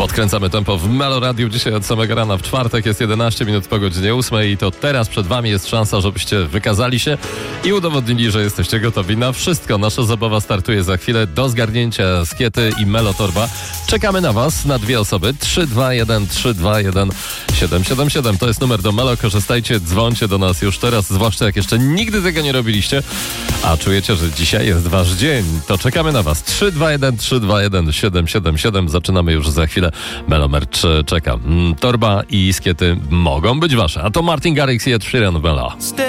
Podkręcamy tempo w Melo Radio dzisiaj od samego rana. W czwartek jest 11 minut po godzinie 8 i to teraz przed wami jest szansa, żebyście wykazali się i udowodnili, że jesteście gotowi na wszystko. Nasza zabawa startuje za chwilę. Do zgarnięcia Skiety i Melo Torba. Czekamy na was, na dwie osoby. 321 321 777. To jest numer do Melo. Korzystajcie, dzwońcie do nas już teraz, zwłaszcza jak jeszcze nigdy tego nie robiliście, a czujecie, że dzisiaj jest wasz dzień. To czekamy na was. 321 321 777. Zaczynamy już za chwilę. Melo Merch czeka. Torba i Skiety mogą być wasze. A to Martin Garrix i Ed Sheeran w Melo.